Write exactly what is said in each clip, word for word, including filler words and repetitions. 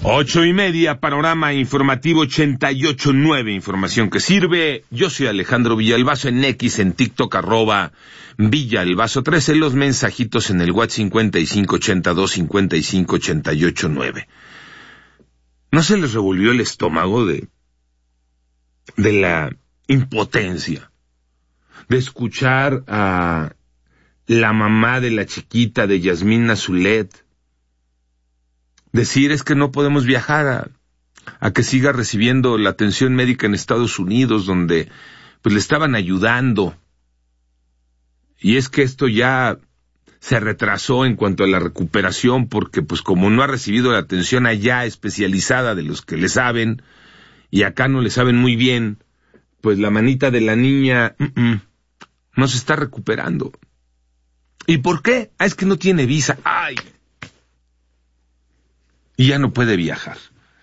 Ocho y media, panorama informativo ochenta y ocho punto nueve, información que sirve. Yo soy Alejandro Villalbazo, en X, en TikTok, arroba Villalbazo trece, los mensajitos en el WhatsApp cincuenta y cinco ochenta y dos cincuenta y cinco ochenta y ocho nueve. ¿No se les revolvió el estómago de, de la impotencia de escuchar a la mamá de la chiquita de Yasmina Zulet decir es que no podemos viajar a, a que siga recibiendo la atención médica en Estados Unidos, donde pues le estaban ayudando? Y es que esto ya se retrasó en cuanto a la recuperación, porque pues como no ha recibido la atención allá especializada de los que le saben, y acá no le saben muy bien, pues la manita de la niña uh-uh, no se está recuperando. ¿Y por qué? Ah, es que no tiene visa. ¡Ay! Y ya no puede viajar.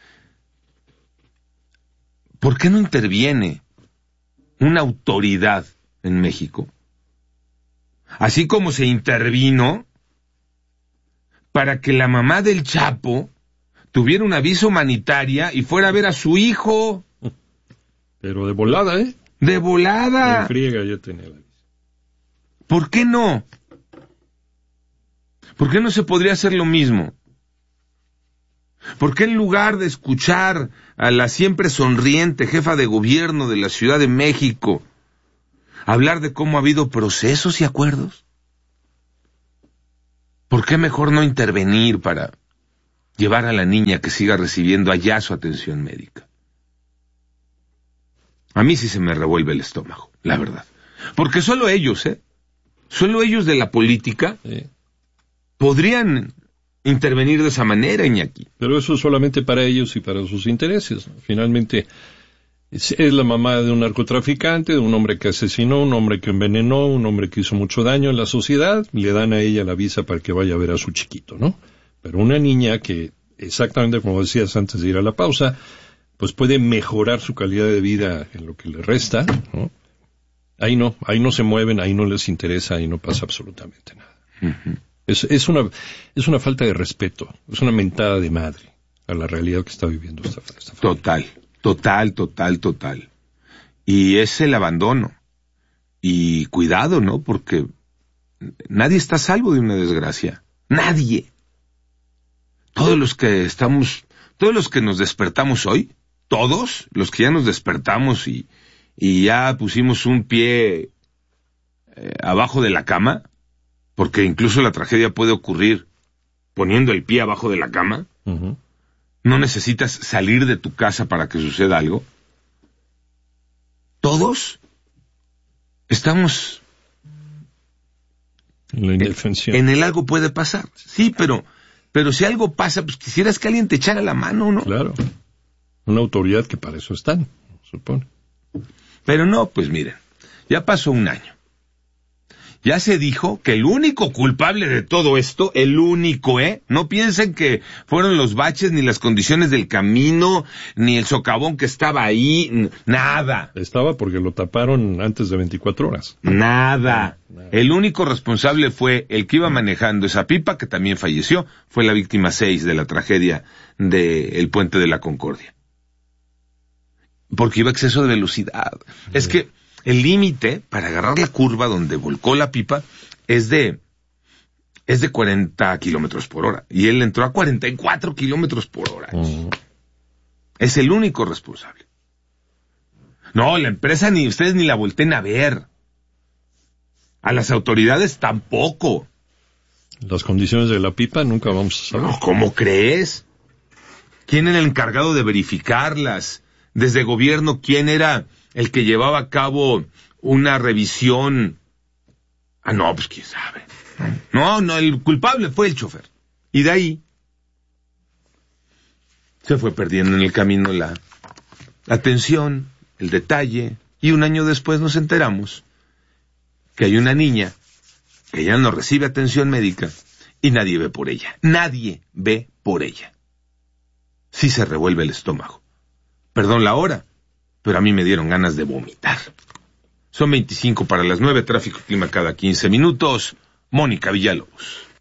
¿Por qué no interviene una autoridad en México? Así como se intervino para que la mamá del Chapo tuviera una visa humanitaria y fuera a ver a su hijo. Pero de volada, ¿eh? De volada. En friega ya tenía la visa. ¿Por qué no? ¿Por qué no se podría hacer lo mismo? ¿Por qué en lugar de escuchar a la siempre sonriente jefa de gobierno de la Ciudad de México hablar de cómo ha habido procesos y acuerdos? ¿Por qué mejor no intervenir para llevar a la niña que siga recibiendo allá su atención médica? A mí sí se me revuelve el estómago, la verdad. Porque solo ellos, ¿eh? Solo ellos de la política sí. podrían intervenir de esa manera, Iñaki. Pero eso es solamente para ellos y para sus intereses, ¿no? Finalmente, es, es la mamá de un narcotraficante, de un hombre que asesinó, un hombre que envenenó, un hombre que hizo mucho daño en la sociedad, y le dan a ella la visa para que vaya a ver a su chiquito, ¿no? Pero una niña que, exactamente como decías antes de ir a la pausa, pues puede mejorar su calidad de vida en lo que le resta, ¿no? Ahí no, ahí no se mueven, ahí no les interesa, ahí no pasa absolutamente nada. Uh-huh. Es, es una es una falta de respeto, es una mentada de madre a la realidad que está viviendo esta, esta familia. Total, total, total, total. Y es el abandono. Y cuidado, ¿no? Porque nadie está a salvo de una desgracia. Nadie. Todos los que estamos, todos los que nos despertamos hoy, todos los que ya nos despertamos y, y ya pusimos un pie eh, abajo de la cama, porque incluso la tragedia puede ocurrir poniendo el pie abajo de la cama. Uh-huh. No necesitas salir de tu casa para que suceda algo. Todos estamos en la indefensión. En, en el algo puede pasar. Sí, pero, pero si algo pasa, pues quisieras que alguien te echara la mano, ¿no? Claro. Una autoridad que para eso están, supone. Pero no, pues miren, ya pasó un año. Ya se dijo que el único culpable de todo esto, el único, ¿eh? No piensen que fueron los baches, ni las condiciones del camino, ni el socavón que estaba ahí, n- nada. Estaba porque lo taparon antes de veinticuatro horas. Nada. nada. El único responsable fue el que iba manejando esa pipa, que también falleció, fue la víctima seis de la tragedia del Puente de la Concordia. Porque iba a exceso de velocidad. Sí. Es que el límite para agarrar la curva donde volcó la pipa es de es de cuarenta kilómetros por hora. Y él entró a cuarenta y cuatro kilómetros por hora. Uh-huh. Es el único responsable. No, la empresa ni ustedes ni la volteen a ver. A las autoridades tampoco. Las condiciones de la pipa nunca vamos a saber. No, ¿cómo crees? ¿Quién era el encargado de verificarlas? Desde gobierno, ¿quién era el que llevaba a cabo una revisión? Ah, no, pues quién sabe. No, no, el culpable fue el chofer. Y de ahí se fue perdiendo en el camino la atención, el detalle, y un año después nos enteramos que hay una niña que ya no recibe atención médica y nadie ve por ella. Nadie ve por ella. Sí se revuelve el estómago. Perdón la hora, pero a mí me dieron ganas de vomitar. Son veinticinco para las nueve, tráfico y clima cada quince minutos. Mónica Villalobos.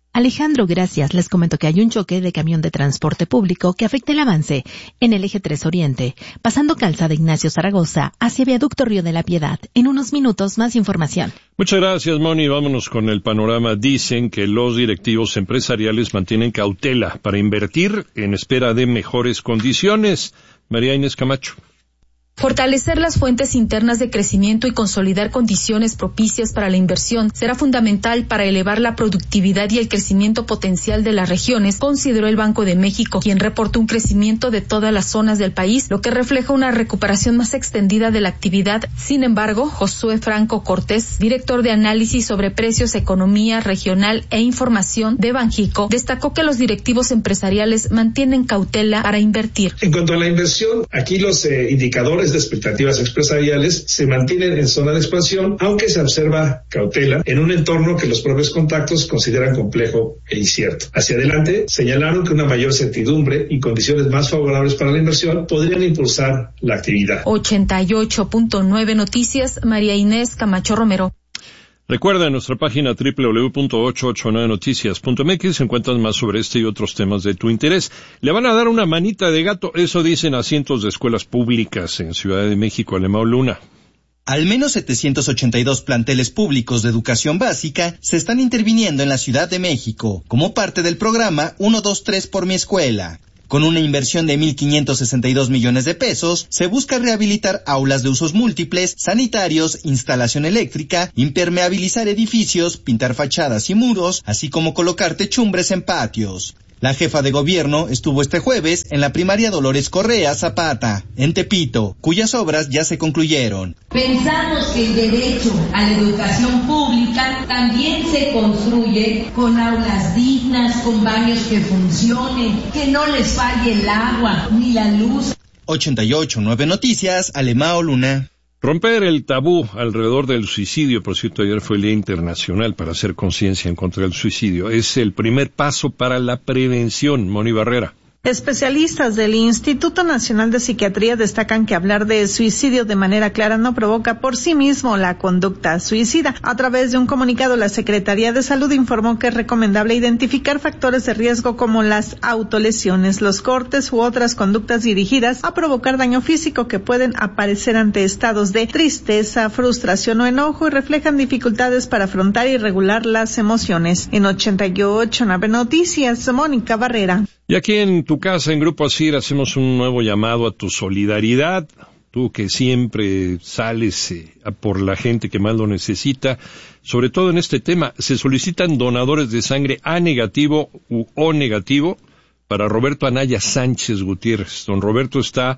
Alejandro, gracias. Les comento que hay un choque de camión de transporte público que afecta el avance en el eje tres Oriente, pasando Calzada Ignacio Zaragoza hacia Viaducto Río de la Piedad. En unos minutos, más información. Muchas gracias, Moni. Vámonos con el panorama. Dicen que los directivos empresariales mantienen cautela para invertir en espera de mejores condiciones. María Inés Camacho. Fortalecer las fuentes internas de crecimiento y consolidar condiciones propicias para la inversión será fundamental para elevar la productividad y el crecimiento potencial de las regiones, consideró el Banco de México, quien reportó un crecimiento de todas las zonas del país, lo que refleja una recuperación más extendida de la actividad. Sin embargo, Josué Franco Cortés, director de análisis sobre precios, economía regional e información de Banjico, destacó que los directivos empresariales mantienen cautela para invertir. En cuanto a la inversión, aquí los eh, indicadores de expectativas empresariales se mantienen en zona de expansión, aunque se observa cautela en un entorno que los propios contactos consideran complejo e incierto. Hacia adelante, señalaron que una mayor certidumbre y condiciones más favorables para la inversión podrían impulsar la actividad. ochenta y ocho punto nueve Noticias, María Inés Camacho Romero. Recuerda en nuestra página doble u doble u doble u punto ochocientos ochenta y nueve noticias punto m x encuentras más sobre este y otros temas de tu interés. Le van a dar una manita de gato, eso dicen a cientos de escuelas públicas en Ciudad de México. Alemão Luna. Al menos setecientos ochenta y dos planteles públicos de educación básica se están interviniendo en la Ciudad de México como parte del programa uno dos tres por mi escuela. Con una inversión de mil quinientos sesenta y dos millones de pesos, se busca rehabilitar aulas de usos múltiples, sanitarios, instalación eléctrica, impermeabilizar edificios, pintar fachadas y muros, así como colocar techumbres en patios. La jefa de gobierno estuvo este jueves en la primaria Dolores Correa Zapata, en Tepito, cuyas obras ya se concluyeron. Pensamos que el derecho a la educación pública también se construye con aulas dignas, con baños que funcionen, que no les falle el agua ni la luz. ochenta y ocho punto nueve Noticias, Alemão Luna. Romper el tabú alrededor del suicidio, por cierto, ayer fue el Día Internacional para hacer conciencia en contra del suicidio. Es el primer paso para la prevención. Moni Barrera. Especialistas del Instituto Nacional de Psiquiatría destacan que hablar de suicidio de manera clara no provoca por sí mismo la conducta suicida. A través de un comunicado, la Secretaría de Salud informó que es recomendable identificar factores de riesgo como las autolesiones, los cortes u otras conductas dirigidas a provocar daño físico que pueden aparecer ante estados de tristeza, frustración o enojo y reflejan dificultades para afrontar y regular las emociones. En ochenta y ocho Nave Noticias, Mónica Barrera. Y aquí en tu casa, en Grupo Asir, hacemos un nuevo llamado a tu solidaridad. Tú que siempre sales eh, a por la gente que más lo necesita. Sobre todo en este tema, se solicitan donadores de sangre A negativo u O negativo para Roberto Anaya Sánchez Gutiérrez. Don Roberto está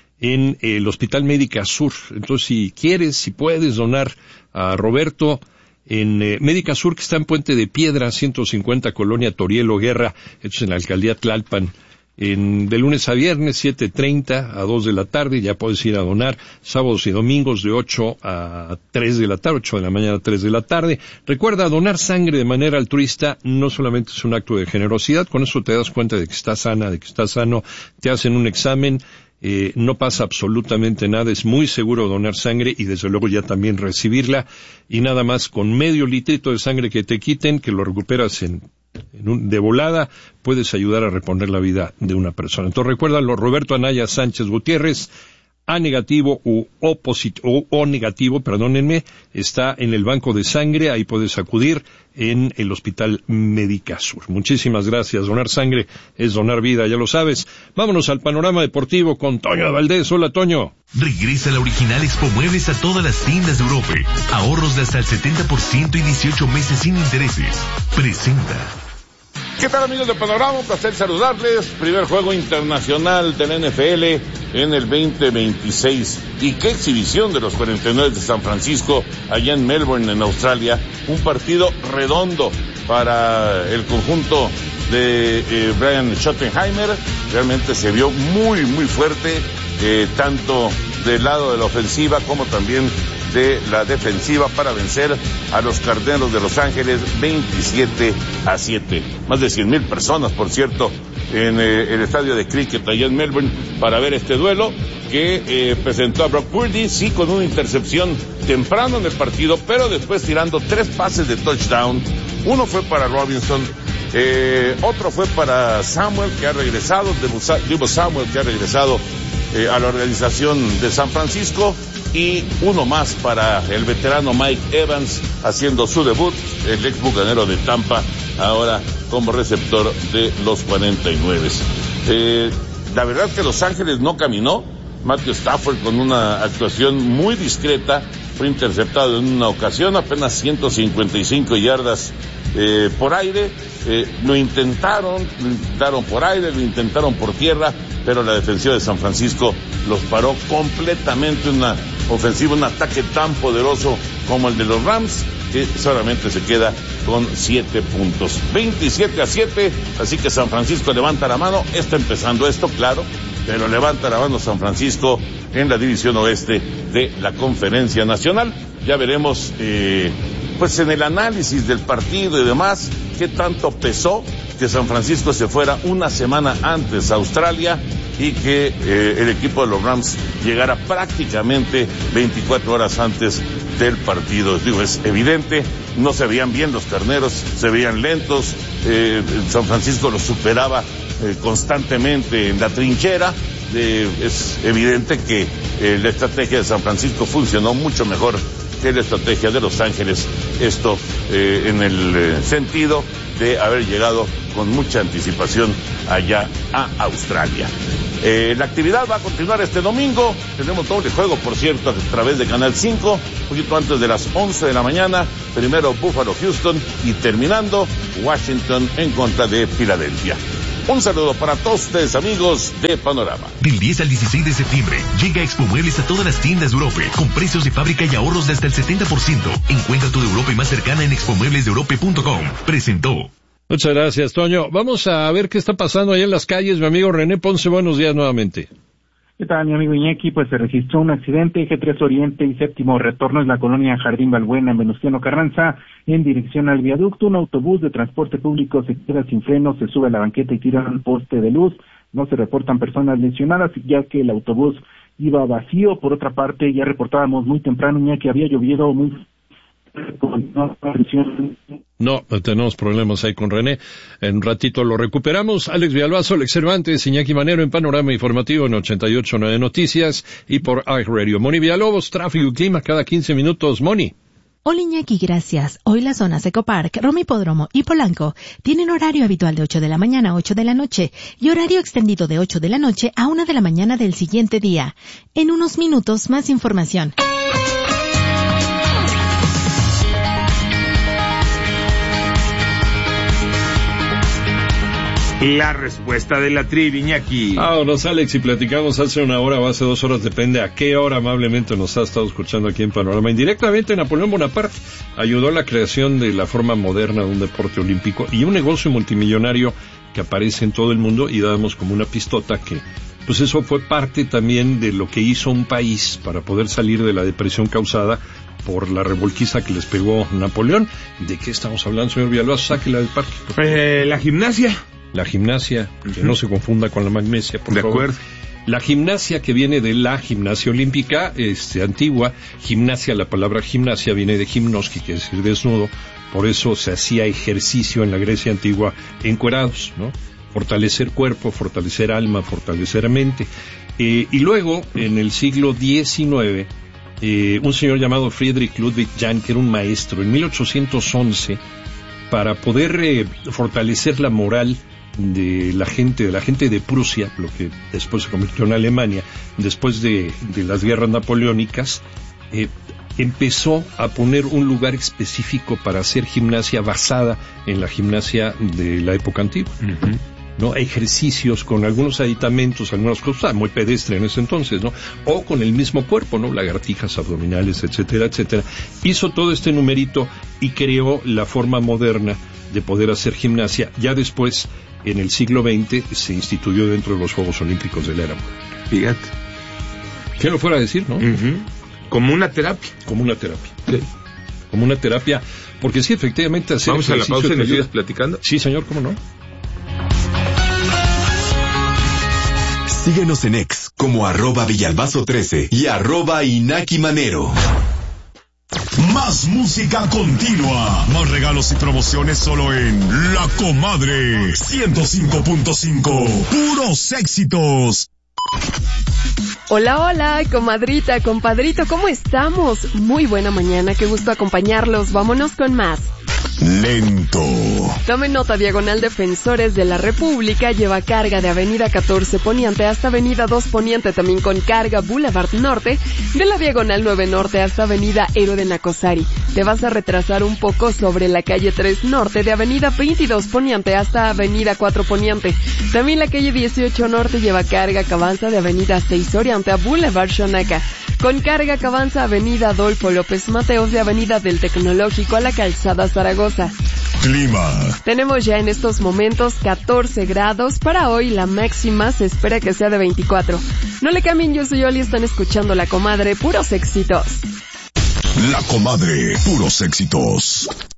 en el Hospital Médica Sur. Entonces, si quieres, si puedes donar a Roberto, en eh, Médica Sur, que está en Puente de Piedra, ciento cincuenta, Colonia Torielo Guerra, esto es en la Alcaldía Tlalpan, en, de lunes a viernes, siete treinta a dos de la tarde, ya puedes ir a donar, sábados y domingos de ocho a tres de la tarde, ocho de la mañana a tres de la tarde. Recuerda, donar sangre de manera altruista no solamente es un acto de generosidad, con eso te das cuenta de que estás sana, de que estás sano, te hacen un examen. Eh, no pasa absolutamente nada, es muy seguro donar sangre y desde luego ya también recibirla, y nada más con medio litrito de sangre que te quiten, que lo recuperas en, en un, de volada, puedes ayudar a reponer la vida de una persona. Entonces recuérdalo, Roberto Anaya Sánchez Gutiérrez, A negativo u O positivo, o, o negativo, perdónenme, está en el banco de sangre, ahí puedes acudir en el Hospital Médica Sur. Muchísimas gracias. Donar sangre es donar vida, ya lo sabes. Vámonos al panorama deportivo con Toño Valdés. Hola, Toño. Regresa la original Expo Muebles a todas las tiendas de Europa. Ahorros de hasta el setenta por ciento y dieciocho meses sin intereses. Presenta. ¿Qué tal, amigos de Panorama? Un placer saludarles. Primer juego internacional del N F L en el veinte veintiséis. Y qué exhibición de los cuarenta y nueve de San Francisco allá en Melbourne, en Australia. Un partido redondo para el conjunto de eh, Brian Schottenheimer. Realmente se vio muy, muy fuerte, eh, tanto del lado de la ofensiva como también de la defensiva, para vencer a los Carneros de Los Ángeles veintisiete a siete. Más de cien mil personas, por cierto, en eh, el estadio de cricket allá en Melbourne para ver este duelo que eh, presentó a Brock Purdy, sí, con una intercepción temprano en el partido, pero después tirando tres pases de touchdown. Uno fue para Robinson Eh, otro fue para Samuel, que ha regresado, Deebo Samuel, que ha regresado eh, a la organización de San Francisco, y uno más para el veterano Mike Evans, haciendo su debut, el ex bucanero de Tampa, ahora como receptor de los cuarenta y nueve. Eh, la verdad que Los Ángeles no caminó. Matthew Stafford, con una actuación muy discreta, fue interceptado en una ocasión, apenas ciento cincuenta y cinco yardas eh, por aire. Eh, lo intentaron, lo intentaron por aire, lo intentaron por tierra, pero la defensiva de San Francisco los paró completamente. Una ofensiva, un ataque tan poderoso como el de los Rams, que solamente se queda con siete puntos. veintisiete a siete, así que San Francisco levanta la mano. Está empezando esto, claro, pero levanta la mano San Francisco en la división oeste de la Conferencia Nacional. Ya veremos, eh, pues en el análisis del partido y demás, qué tanto pesó que San Francisco se fuera una semana antes a Australia y que eh, el equipo de los Rams llegara prácticamente veinticuatro horas antes del partido. Digo, es evidente, no se veían bien los carneros, se veían lentos, eh, San Francisco los superaba eh, constantemente en la trinchera. Eh, es evidente que eh, la estrategia de San Francisco funcionó mucho mejor que la estrategia de Los Ángeles, esto eh, en el eh, sentido de haber llegado con mucha anticipación allá a Australia. Eh, la actividad va a continuar este domingo. Tenemos doble juego, por cierto, a través de Canal cinco, un poquito antes de las once de la mañana. Primero Buffalo Houston y terminando Washington en contra de Filadelfia. Un saludo para todos ustedes, amigos de Panorama. Del diez al dieciséis de septiembre, llega Expo Muebles a todas las tiendas de Europe, con precios de fábrica y ahorros de hasta el setenta por ciento. Encuentra tu de Europe más cercana en expo muebles de europe punto com. Presentó. Muchas gracias, Toño. Vamos a ver qué está pasando allá en las calles. Mi amigo René Ponce, buenos días nuevamente. ¿Qué tal, mi amigo Iñaki? Pues se registró un accidente, eje tres Oriente y séptimo retorno en la colonia Jardín Balbuena, en Venustiano Carranza, en dirección al viaducto. Un autobús de transporte público se queda sin freno, se sube a la banqueta y tira un poste de luz. No se reportan personas lesionadas, ya que el autobús iba vacío. Por otra parte, ya reportábamos muy temprano, Iñaki, había llovido muy... No, tenemos problemas ahí con René. En un ratito lo recuperamos. Alex Villalbazo, Alex Cervantes, Iñaki Manero en Panorama Informativo en ochenta y ocho punto nueve Noticias y por iRadio. Moni Villalobos, tráfico y clima cada quince minutos. Moni. Hola Iñaki, gracias. Hoy las zonas Ecopark, Roma Hipódromo y Polanco tienen horario habitual de ocho de la mañana a ocho de la noche y horario extendido de ocho de la noche a una de la mañana del siguiente día. En unos minutos más información. La respuesta de la trivia, Iñaki. Vámonos, Alex, y platicamos hace una hora o hace dos horas, depende a qué hora amablemente nos ha estado escuchando aquí en Panorama. Indirectamente, Napoleón Bonaparte ayudó a la creación de la forma moderna de un deporte olímpico y un negocio multimillonario que aparece en todo el mundo, y damos como una pistota que, pues eso fue parte también de lo que hizo un país para poder salir de la depresión causada por la revolquiza que les pegó Napoleón. ¿De qué estamos hablando, señor Villalbazo? Sáquela del parque. Eh, la gimnasia. La gimnasia, que uh-huh. no se confunda con la magnesia, por de favor. acuerdo. La gimnasia, que viene de la gimnasia olímpica, este, antigua. Gimnasia, la palabra gimnasia viene de gimnoski, que es decir desnudo. Por eso se hacía ejercicio en la Grecia antigua encuerados, ¿no? Fortalecer cuerpo, fortalecer alma, fortalecer mente. Eh, y luego, en el siglo diecinueve, eh, un señor llamado Friedrich Ludwig Jahn, que era un maestro, en mil ochocientos once, para poder eh, fortalecer la moral de la gente, de la gente de Prusia, lo que después se convirtió en Alemania, después de, de las guerras napoleónicas, eh, empezó a poner un lugar específico para hacer gimnasia basada en la gimnasia de la época antigua. Uh-huh. ¿No? Ejercicios con algunos aditamentos, algunas cosas muy pedestres en ese entonces, ¿no? O con el mismo cuerpo, ¿no? Lagartijas, abdominales, etcétera, etcétera. Hizo todo este numerito y creó la forma moderna de poder hacer gimnasia. Ya después, en el siglo veinte, se instituyó dentro de los Juegos Olímpicos de la era moderna. Fíjate. ¿Qué lo fuera a decir, no? Uh-huh. Como una terapia. Como una terapia. Sí. Como una terapia, porque sí, efectivamente hacer Vamos a la pausa y nos sigues platicando. Sí, señor, ¿cómo no? Síguenos en X como arroba Villalbazo trece y arroba Inaki Manero. Más música continua, más regalos y promociones solo en La Comadre ciento cinco punto cinco. Puros éxitos. Hola, hola, comadrita, compadrito, ¿cómo estamos? Muy buena mañana, qué gusto acompañarlos. Vámonos con más. Lento. Tomen nota, diagonal Defensores de la República lleva carga de Avenida catorce Poniente hasta Avenida dos Poniente, también con carga Boulevard Norte, de la diagonal nueve Norte hasta Avenida Héroe de Nacosari. Te vas a retrasar un poco sobre la calle tres Norte, de Avenida veintidós Poniente hasta Avenida cuatro Poniente. También la calle dieciocho Norte lleva carga que avanza de Avenida seis Oriente a Boulevard Xonaca, con carga que avanza Avenida Adolfo López Mateos, de Avenida del Tecnológico a la Calzada Zaragoza. Clima. Tenemos ya en estos momentos catorce grados. Para hoy la máxima se espera que sea de veinticuatro. No le cambien, yo soy Oli, están escuchando La Comadre, puros éxitos. La Comadre, puros éxitos.